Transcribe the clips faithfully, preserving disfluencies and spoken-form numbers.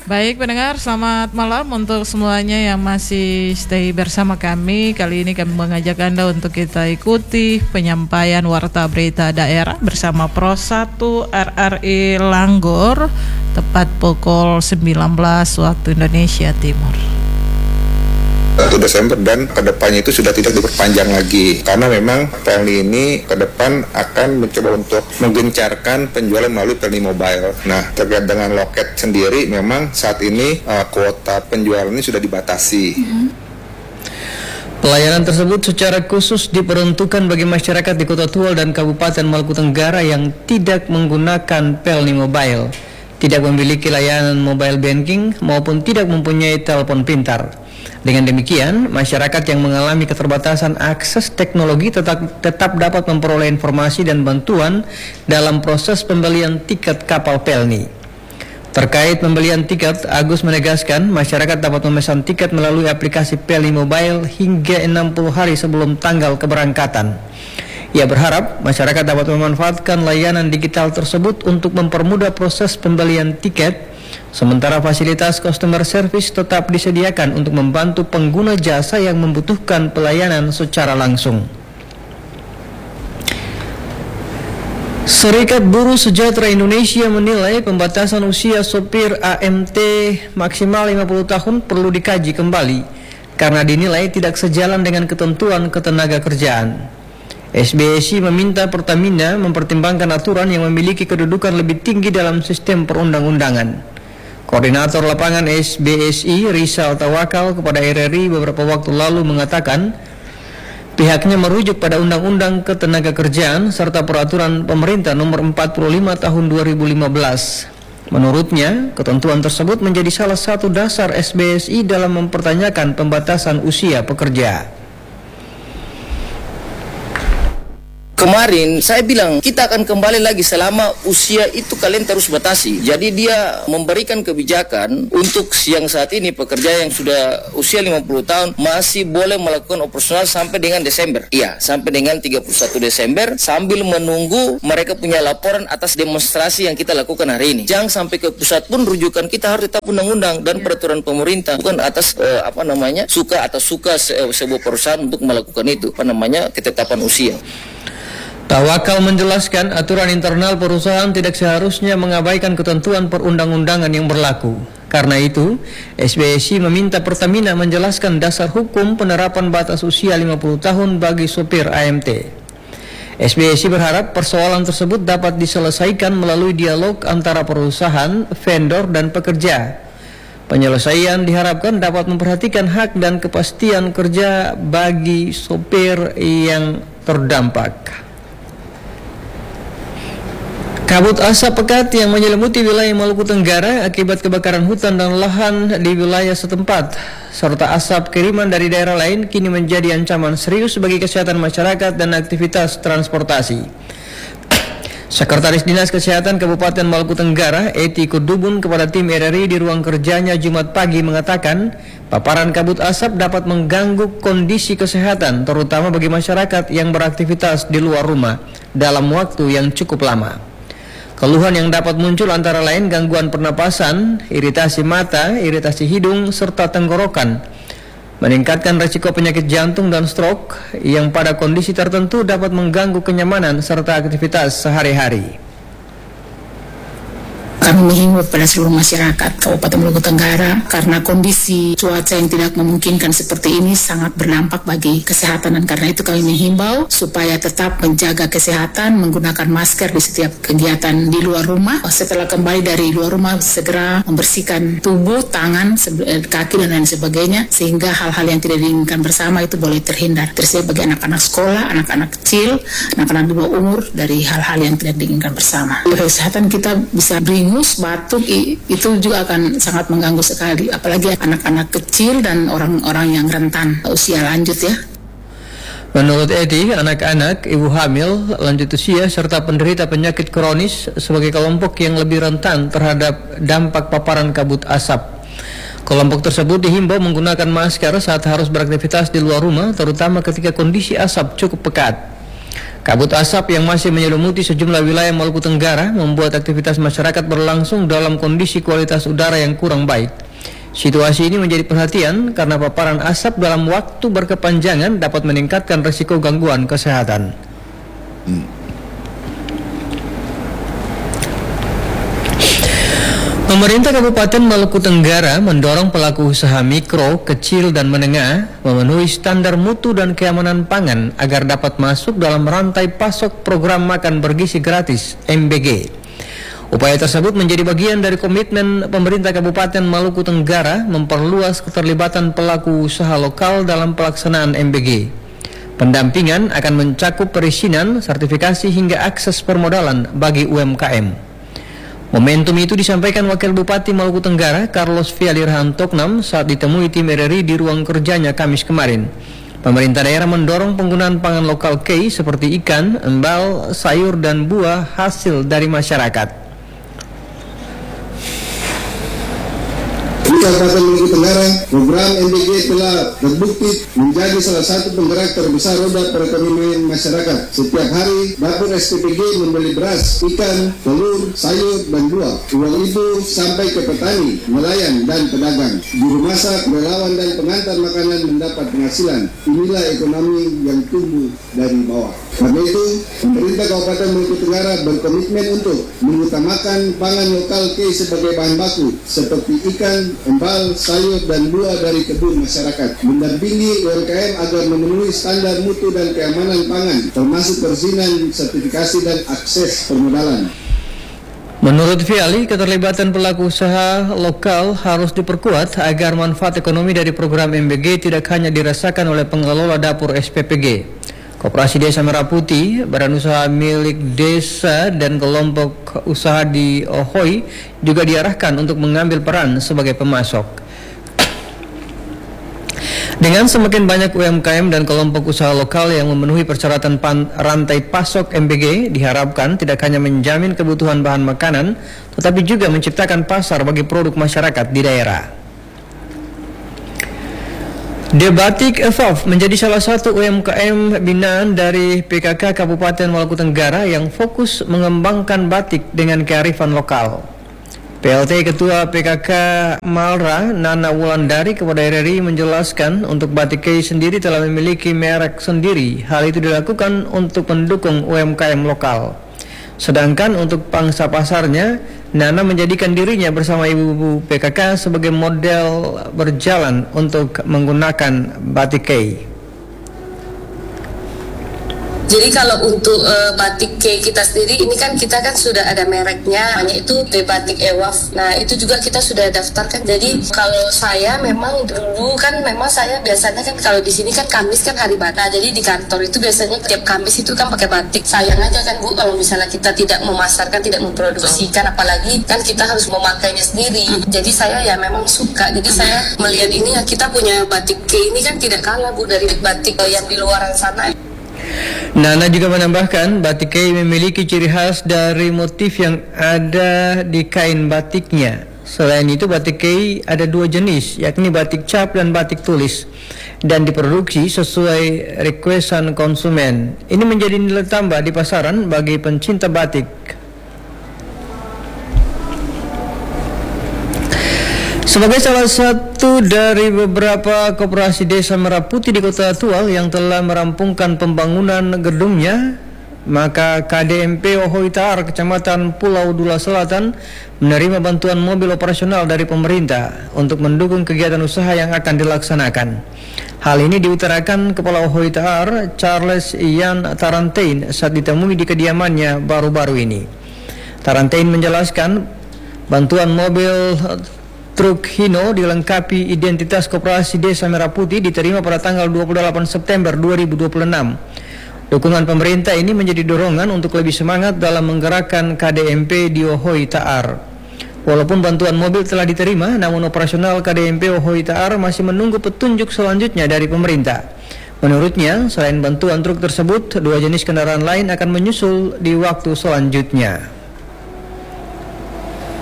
Baik pendengar, selamat malam untuk semuanya yang masih stay bersama kami. Kali ini kami mengajak Anda untuk kita ikuti penyampaian Warta Berita Daerah bersama Pro satu R R I Langgor tepat pukul sembilan belas waktu Indonesia Timur. satu Desember dan kedepannya itu sudah tidak diperpanjang lagi karena memang P L N I ini ke depan akan mencoba untuk menggencarkan penjualan melalui P L N I Mobile. Nah, terkait dengan loket sendiri memang saat ini uh, kuota penjualan ini sudah dibatasi. Mm-hmm. Pelayanan tersebut secara khusus diperuntukkan bagi masyarakat di Kota Tual dan Kabupaten Maluku Tenggara yang tidak menggunakan P L N I Mobile, tidak memiliki layanan mobile banking maupun tidak mempunyai telepon pintar. Dengan demikian, masyarakat yang mengalami keterbatasan akses teknologi tetap, tetap dapat memperoleh informasi dan bantuan dalam proses pembelian tiket kapal P L N I. Terkait pembelian tiket, Agus menegaskan masyarakat dapat memesan tiket melalui aplikasi P L N I Mobile hingga enam puluh hari sebelum tanggal keberangkatan. Ia berharap masyarakat dapat memanfaatkan layanan digital tersebut untuk mempermudah proses pembelian tiket. Sementara fasilitas customer service tetap disediakan untuk membantu pengguna jasa yang membutuhkan pelayanan secara langsung. Serikat Buruh Sejahtera Indonesia menilai pembatasan usia sopir A M T maksimal lima puluh tahun perlu dikaji kembali karena dinilai tidak sejalan dengan ketentuan ketenaga kerjaan. S B S I meminta Pertamina mempertimbangkan aturan yang memiliki kedudukan lebih tinggi dalam sistem perundang-undangan. Koordinator lapangan S B S I Rizal Tawakal kepada R R I beberapa waktu lalu mengatakan pihaknya merujuk pada Undang-Undang Ketenagakerjaan serta Peraturan Pemerintah Nomor empat puluh lima Tahun dua ribu lima belas. Menurutnya, ketentuan tersebut menjadi salah satu dasar S B S I dalam mempertanyakan pembatasan usia pekerja. Kemarin saya bilang kita akan kembali lagi selama usia itu kalian terus batasi. Jadi dia memberikan kebijakan untuk yang saat ini pekerja yang sudah usia lima puluh tahun masih boleh melakukan operasional sampai dengan Desember. Iya, sampai dengan tiga puluh satu Desember sambil menunggu mereka punya laporan atas demonstrasi yang kita lakukan hari ini. Jangan sampai ke pusat pun rujukan kita harus tetap undang-undang dan peraturan pemerintah, bukan atas eh, apa namanya suka atau suka se sebuah perusahaan untuk melakukan itu, apa namanya ketetapan usia. Tawakal menjelaskan aturan internal perusahaan tidak seharusnya mengabaikan ketentuan perundang-undangan yang berlaku. Karena itu, S B S I meminta Pertamina menjelaskan dasar hukum penerapan batas usia lima puluh tahun bagi sopir A M T. S B S I berharap persoalan tersebut dapat diselesaikan melalui dialog antara perusahaan, vendor, dan pekerja. Penyelesaian diharapkan dapat memperhatikan hak dan kepastian kerja bagi sopir yang terdampak. Kabut asap pekat yang menyelimuti wilayah Maluku Tenggara akibat kebakaran hutan dan lahan di wilayah setempat serta asap kiriman dari daerah lain kini menjadi ancaman serius bagi kesehatan masyarakat dan aktivitas transportasi. Sekretaris Dinas Kesehatan Kabupaten Maluku Tenggara, Eti Kudubun, kepada tim R R I di ruang kerjanya Jumat pagi mengatakan paparan kabut asap dapat mengganggu kondisi kesehatan terutama bagi masyarakat yang beraktivitas di luar rumah dalam waktu yang cukup lama. Keluhan yang dapat muncul antara lain gangguan pernapasan, iritasi mata, iritasi hidung, serta tenggorokan. Meningkatkan risiko penyakit jantung dan stroke yang pada kondisi tertentu dapat mengganggu kenyamanan serta aktivitas sehari-hari. Kami menghimbau kepada seluruh masyarakat Kabupaten Maluku Tenggara karena kondisi cuaca yang tidak memungkinkan seperti ini sangat berdampak bagi kesehatan, dan karena itu kami menghimbau supaya tetap menjaga kesehatan, menggunakan masker di setiap kegiatan di luar rumah. Setelah kembali dari luar rumah segera membersihkan tubuh, tangan, kaki dan lain sebagainya sehingga hal-hal yang tidak diinginkan bersama itu boleh terhindar. Terutama bagi anak-anak sekolah, anak-anak kecil, anak-anak di bawah umur dari hal-hal yang tidak diinginkan bersama. Kesehatan kita bisa beringus, batuk itu juga akan sangat mengganggu sekali, apalagi anak-anak kecil dan orang-orang yang rentan usia lanjut ya. Menurut Edi, anak-anak, ibu hamil, lanjut usia, serta penderita penyakit kronis sebagai kelompok yang lebih rentan terhadap dampak paparan kabut asap. Kelompok tersebut dihimbau menggunakan masker saat harus beraktivitas di luar rumah, terutama ketika kondisi asap cukup pekat. Kabut asap yang masih menyelimuti sejumlah wilayah Maluku Tenggara membuat aktivitas masyarakat berlangsung dalam kondisi kualitas udara yang kurang baik. Situasi ini menjadi perhatian karena paparan asap dalam waktu berkepanjangan dapat meningkatkan risiko gangguan kesehatan. Hmm. Pemerintah Kabupaten Maluku Tenggara mendorong pelaku usaha mikro, kecil, dan menengah memenuhi standar mutu dan keamanan pangan agar dapat masuk dalam rantai pasok program makan bergizi gratis M B G. Upaya tersebut menjadi bagian dari komitmen pemerintah Kabupaten Maluku Tenggara memperluas keterlibatan pelaku usaha lokal dalam pelaksanaan M B G. Pendampingan akan mencakup perizinan, sertifikasi hingga akses permodalan bagi U M K M. Momentum itu disampaikan Wakil Bupati Maluku Tenggara Carlos Fialirhan Toknam saat ditemui tim R R I di ruang kerjanya Kamis kemarin. Pemerintah daerah mendorong penggunaan pangan lokal K I seperti ikan, embal, sayur, dan buah hasil dari masyarakat. Kabupaten Maluku Tenggara, program M B G telah terbukti menjadi salah satu penggerak terbesar roda perekonomian masyarakat. Setiap hari, dapur S P P G membeli beras, ikan, telur, sayur, dan buah. Uang itu sampai ke petani, nelayan, dan pedagang. Juru masak, relawan, dan pengantar makanan mendapat penghasilan. Inilah ekonomi yang tumbuh dari bawah. Karena itu, pemerintah Kabupaten Maluku Tenggara berkomitmen untuk mengutamakan pangan lokal K I sebagai bahan baku, seperti ikan, embal, sayur, dan buah dari kebun masyarakat. Mendampingi U M K M agar memenuhi standar mutu dan keamanan pangan, termasuk perizinan, sertifikasi, dan akses permodalan. Menurut Fiali, keterlibatan pelaku usaha lokal harus diperkuat agar manfaat ekonomi dari program M B G tidak hanya dirasakan oleh pengelola dapur S P P G. Koperasi Desa Merah Putih, badan usaha milik desa, dan kelompok usaha di Ohoi juga diarahkan untuk mengambil peran sebagai pemasok. Dengan semakin banyak U M K M dan kelompok usaha lokal yang memenuhi persyaratan pan- rantai pasok M B G, diharapkan tidak hanya menjamin kebutuhan bahan makanan, tetapi juga menciptakan pasar bagi produk masyarakat di daerah. The Batik Evolve menjadi salah satu U M K M binaan dari P K K Kabupaten Maluku Tenggara yang fokus mengembangkan batik dengan kearifan lokal. P L T Ketua P K K Malra, Nana Wulandari, kepada R R I menjelaskan untuk batik K I sendiri telah memiliki merek sendiri. Hal itu dilakukan untuk mendukung U M K M lokal. Sedangkan untuk pangsa pasarnya, Nana menjadikan dirinya bersama ibu-ibu P K K sebagai model berjalan untuk menggunakan batik K I. Jadi kalau untuk uh, batik K kita sendiri ini kan kita kan sudah ada mereknya, namanya itu The Batik Evolve. Nah itu juga kita sudah daftarkan. Jadi kalau saya memang dulu kan memang saya biasanya kan kalau di sini kan Kamis kan hari batik. Nah, jadi di kantor itu biasanya tiap Kamis itu kan pakai batik. Sayang aja kan Bu kalau misalnya kita tidak memasarkan, tidak memproduksikan, apalagi kan kita harus memakainya sendiri. Jadi saya ya memang suka. Jadi saya melihat ini ya kita punya batik K ini kan tidak kalah Bu dari batik yang di luaran sana. Nana juga menambahkan, batik K I memiliki ciri khas dari motif yang ada di kain batiknya. Selain itu, batik K I ada dua jenis, yakni batik cap dan batik tulis, dan diproduksi sesuai requestan konsumen. Ini menjadi nilai tambah di pasaran bagi pencinta batik. Sebagai salah satu dari beberapa koperasi Desa Merah Putih di Kota Tual yang telah merampungkan pembangunan gedungnya, maka K D M P Ohoi Ta'ar Kecamatan Pulau Dula Selatan menerima bantuan mobil operasional dari pemerintah untuk mendukung kegiatan usaha yang akan dilaksanakan. Hal ini diutarakan Kepala Ohoi Ta'ar Charles Ian Tarantain saat ditemui di kediamannya baru-baru ini. Tarantain menjelaskan bantuan mobil truk Hino dilengkapi identitas koperasi Desa Merah Putih diterima pada tanggal dua puluh delapan September dua ribu dua puluh enam. Dukungan pemerintah ini menjadi dorongan untuk lebih semangat dalam menggerakkan K D M P di Ohoi Ta'ar. Walaupun bantuan mobil telah diterima, namun operasional K D M P Ohoi Ta'ar masih menunggu petunjuk selanjutnya dari pemerintah. Menurutnya, selain bantuan truk tersebut, dua jenis kendaraan lain akan menyusul di waktu selanjutnya.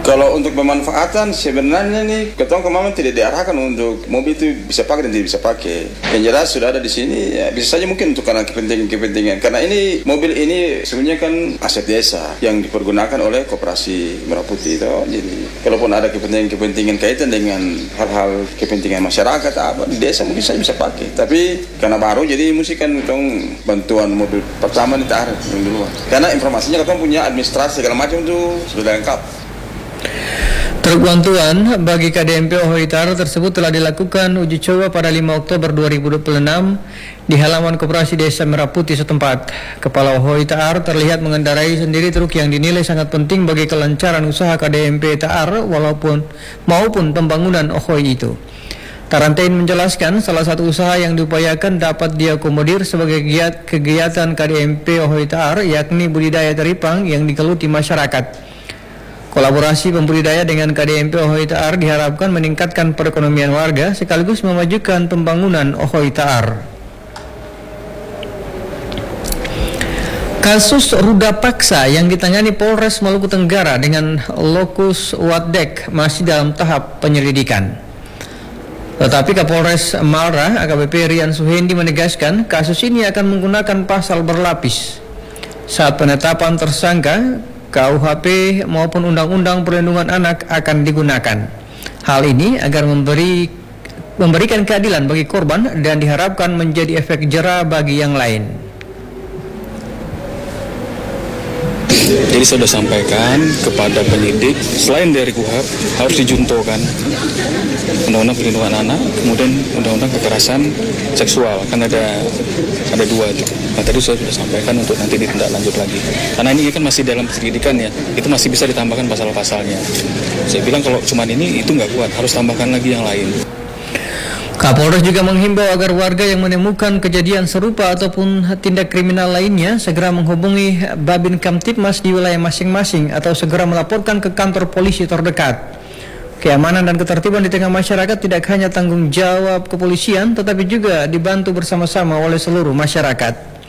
Kalau untuk pemanfaatan sebenarnya nih ketong kemarin tidak diarahkan untuk mobil itu bisa pakai dan tidak bisa pakai. Yang jelas sudah ada di sini ya bisa saja mungkin untuk karena kepentingan-kepentingan. Karena ini mobil ini sebenarnya kan aset desa yang dipergunakan oleh Koperasi Merah Putih itu. Jadi kalaupun ada kepentingan-kepentingan kaitan dengan hal-hal kepentingan masyarakat apa di desa mungkin saya bisa pakai. Tapi karena baru jadi mesti kan ketong bantuan mobil pertama ditarik yang duluan. Karena informasinya ketong punya administrasi segala macam itu sudah lengkap. Truk bantuan bagi K D M P Ohoitar tersebut telah dilakukan uji coba pada lima Oktober dua ribu dua puluh enam di halaman Koperasi Desa Merah Putih setempat. Kepala Ohoitar terlihat mengendarai sendiri truk yang dinilai sangat penting bagi kelancaran usaha K D M P Taar walaupun maupun pembangunan Ohoi itu. Tarantain menjelaskan salah satu usaha yang diupayakan dapat diakomodir sebagai kegiatan K D M P Ohoitar yakni budidaya teripang yang digeluti masyarakat. Kolaborasi pembudidaya dengan K D M P Ohoitar diharapkan meningkatkan perekonomian warga sekaligus memajukan pembangunan Ohoitar. Kasus ruda paksa yang ditangani Polres Maluku Tenggara dengan lokus Wadek masih dalam tahap penyelidikan. Tetapi Kapolres Malra A K B P Rian Suhendi menegaskan kasus ini akan menggunakan pasal berlapis. Saat penetapan tersangka, K U H P maupun Undang-Undang Perlindungan Anak akan digunakan. Hal ini agar memberi memberikan keadilan bagi korban dan diharapkan menjadi efek jera bagi yang lain. Jadi saya sudah sampaikan kepada penyidik, selain dari K U H P harus dijuntokan Undang-Undang Perlindungan Anak, kemudian Undang-Undang Kekerasan Seksual, kan ada ada dua itu. Nah tadi saya sudah sampaikan untuk nanti ditindaklanjut lagi. Karena ini kan masih dalam penyelidikan ya, itu masih bisa ditambahkan pasal-pasalnya. Saya bilang kalau cuma ini itu nggak kuat, harus tambahkan lagi yang lain. Kapolres juga menghimbau agar warga yang menemukan kejadian serupa ataupun tindak kriminal lainnya segera menghubungi Babin Kamtibmas di wilayah masing-masing atau segera melaporkan ke kantor polisi terdekat. Keamanan dan ketertiban di tengah masyarakat tidak hanya tanggung jawab kepolisian tetapi juga dibantu bersama-sama oleh seluruh masyarakat.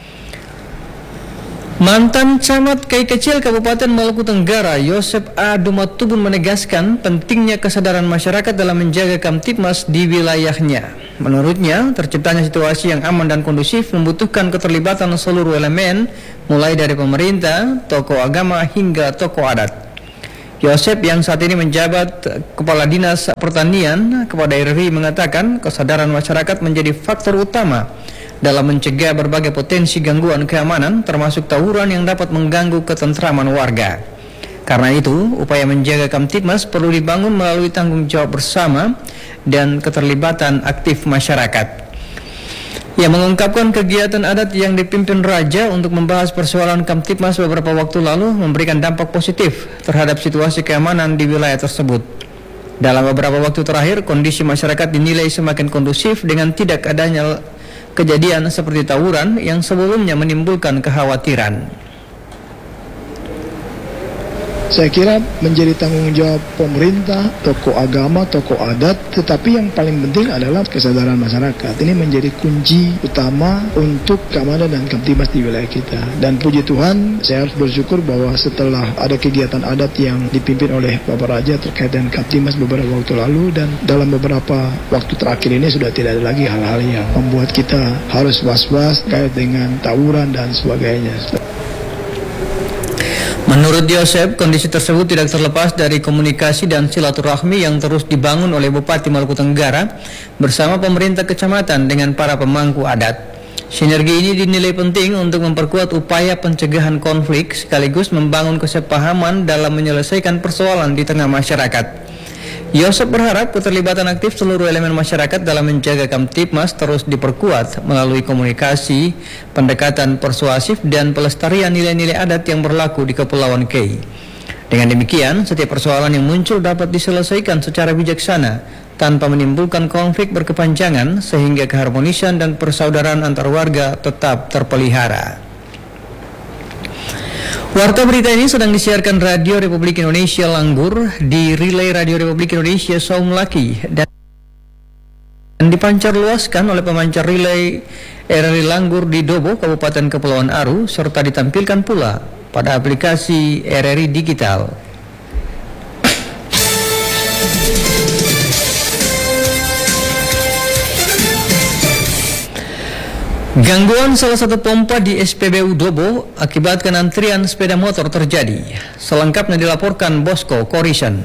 Mantan Camat Kai Kecil Kabupaten Maluku Tenggara Yosep A. Dumatubun menegaskan pentingnya kesadaran masyarakat dalam menjaga Kamtibmas di wilayahnya. Menurutnya, terciptanya situasi yang aman dan kondusif membutuhkan keterlibatan seluruh elemen, mulai dari pemerintah, tokoh agama hingga tokoh adat. Yosep yang saat ini menjabat Kepala Dinas Pertanian kepada R R I mengatakan kesadaran masyarakat menjadi faktor utama dalam mencegah berbagai potensi gangguan keamanan termasuk tawuran yang dapat mengganggu ketentraman warga. Karena itu, upaya menjaga Kamtibmas perlu dibangun melalui tanggung jawab bersama dan keterlibatan aktif masyarakat. Ia mengungkapkan kegiatan adat yang dipimpin Raja untuk membahas persoalan Kamtibmas beberapa waktu lalu memberikan dampak positif terhadap situasi keamanan di wilayah tersebut. Dalam beberapa waktu terakhir, kondisi masyarakat dinilai semakin kondusif dengan tidak adanya kejadian seperti tawuran yang sebelumnya menimbulkan kekhawatiran. Saya kira menjadi tanggung jawab pemerintah, tokoh agama, tokoh adat, tetapi yang paling penting adalah kesadaran masyarakat. Ini menjadi kunci utama untuk keamanan dan Kamtibmas di wilayah kita. Dan puji Tuhan, saya harus bersyukur bahwa setelah ada kegiatan adat yang dipimpin oleh Bapak Raja terkait dengan Kamtibmas beberapa waktu lalu, dan dalam beberapa waktu terakhir ini sudah tidak ada lagi hal-hal yang membuat kita harus was-was terkait dengan tawuran dan sebagainya. Menurut Yosep, kondisi tersebut tidak terlepas dari komunikasi dan silaturahmi yang terus dibangun oleh Bupati Maluku Tenggara bersama pemerintah kecamatan dengan para pemangku adat. Sinergi ini dinilai penting untuk memperkuat upaya pencegahan konflik sekaligus membangun kesepahaman dalam menyelesaikan persoalan di tengah masyarakat. Yosep berharap keterlibatan aktif seluruh elemen masyarakat dalam menjaga Kamtibmas terus diperkuat melalui komunikasi, pendekatan persuasif dan pelestarian nilai-nilai adat yang berlaku di Kepulauan Kei. Dengan demikian, setiap persoalan yang muncul dapat diselesaikan secara bijaksana tanpa menimbulkan konflik berkepanjangan sehingga keharmonisan dan persaudaraan antar warga tetap terpelihara. Warta berita ini sedang disiarkan Radio Republik Indonesia Langgur di Relay Radio Republik Indonesia Saum Laki dan dipancar luaskan oleh pemancar relay R R I Langgur di Dobo, Kabupaten Kepulauan Aru, serta ditampilkan pula pada aplikasi R R I Digital. Gangguan salah satu pompa di S P B U Dobo akibatkan antrian sepeda motor terjadi. Selengkapnya dilaporkan Bosco Korison.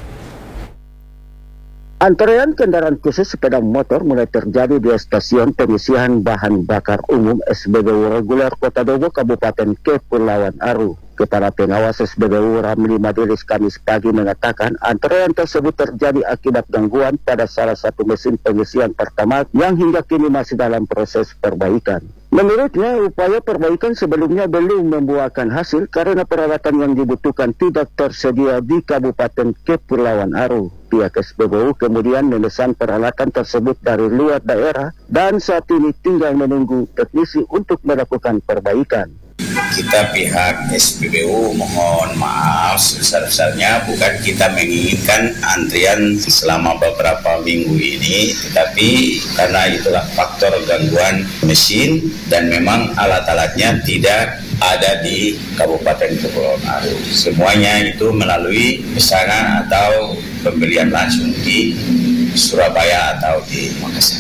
Antrean kendaraan khusus sepeda motor mulai terjadi di stasiun pengisian bahan bakar umum S P B U reguler Kota Dobo, Kabupaten Kepulauan Aru. Kepala Pengawas S P B U Ramli Madilis Kamis pagi mengatakan antrean tersebut terjadi akibat gangguan pada salah satu mesin pengisian Pertamax yang hingga kini masih dalam proses perbaikan. Menurutnya, upaya perbaikan sebelumnya belum membuahkan hasil karena peralatan yang dibutuhkan tidak tersedia di Kabupaten Kepulauan Aru. Pihak S P B U kemudian memesan peralatan tersebut dari luar daerah dan saat ini tinggal menunggu teknisi untuk melakukan perbaikan. Kita pihak S P B U mohon maaf sebesar-besarnya, bukan kita menginginkan antrian selama beberapa minggu ini, tetapi karena itulah faktor gangguan mesin dan memang alat-alatnya tidak ada di Kabupaten Kepulauan Aru. Semuanya itu melalui pesanan atau pembelian langsung di Surabaya atau di Makassar.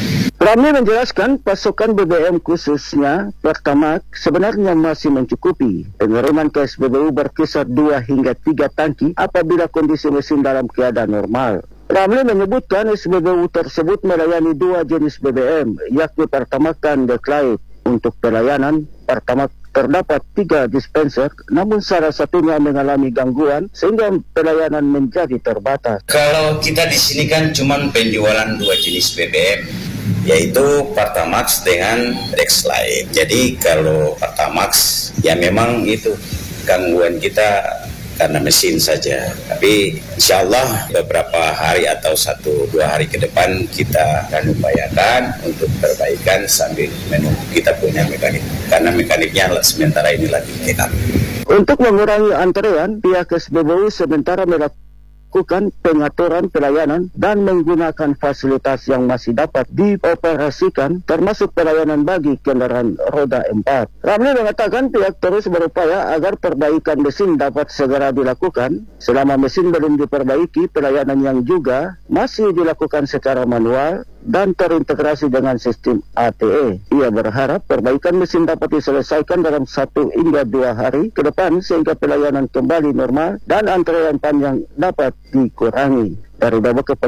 Ramli menjelaskan pasokan B B M khususnya Pertamax sebenarnya masih mencukupi. Pengiriman ke S P B U berkisar dua hingga tiga tangki apabila kondisi mesin dalam keadaan normal. Ramli menyebutkan S P B U tersebut melayani dua jenis B B M, yakni Pertamax dan Declide. Untuk pelayanan Pertamax terdapat tiga dispenser, namun salah satunya mengalami gangguan sehingga pelayanan menjadi terbatas. Kalau kita di sini kan cuma penjualan dua jenis B B M, yaitu Pertamax dengan Declide. Jadi kalau Pertamax ya memang itu gangguan kita karena mesin saja. Tapi insya Allah beberapa hari atau satu dua hari ke depan kita akan upayakan untuk perbaikan sambil menunggu kita punya mekanik. Karena mekaniknya sementara ini lagi kita. Untuk mengurangi antrean, pihak S P B U sementara melakukan melakukan pengaturan pelayanan dan menggunakan fasilitas yang masih dapat dioperasikan termasuk pelayanan bagi kendaraan roda empat. Ramli mengatakan pihak terus berupaya agar perbaikan mesin dapat segera dilakukan. Selama mesin belum diperbaiki, pelayanan yang juga masih dilakukan secara manual dan terintegrasi dengan sistem A T E. Ia berharap perbaikan mesin dapat diselesaikan dalam satu hingga dua hari ke depan sehingga pelayanan kembali normal dan antrean panjang dapat dikurangi. Dari Dobo ke